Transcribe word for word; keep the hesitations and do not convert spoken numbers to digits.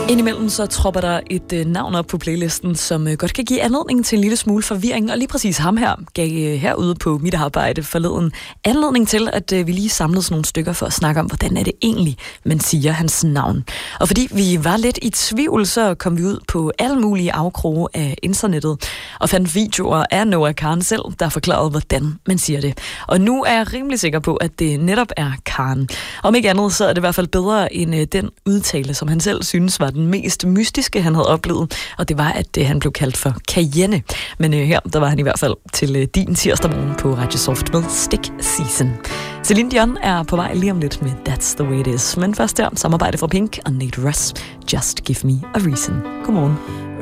Indimellem så tropper der et øh, navn op på playlisten, som øh, godt kan give anledning til en lille smule forvirring, og lige præcis ham her gav øh, herude på mit arbejde forleden anledning til, at øh, vi lige samlede sådan nogle stykker for at snakke om, hvordan er det egentlig, man siger hans navn. Og fordi vi var lidt i tvivl, så kom vi ud på alle mulige afkroge af internettet og fandt videoer af Noah Kahan selv, der forklarede, hvordan man siger det. Og nu er jeg rimelig sikker på, at det netop er Kahan. Om ikke andet, så er det i hvert fald bedre end øh, den udtale, som han selv synes var den mest mystiske, han havde oplevet, og det var, at øh, han blev kaldt for Cayenne. Men øh, her, der var han i hvert fald til øh, din tirsdag morgen på Radio Soft med Stick Season. Celine Dion er på vej lige om lidt med That's the Way It Is. Men først der, samarbejde fra Pink og Nate Russ. Just Give Me a Reason. Godmorgen.